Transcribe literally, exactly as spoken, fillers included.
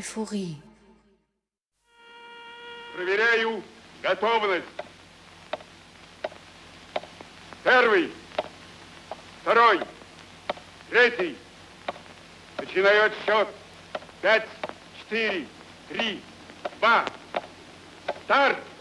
Euphorie. Проверяю готовность. Первый, второй, третий. Начинаю отсчет. Пять, четыре, три, два. Старт!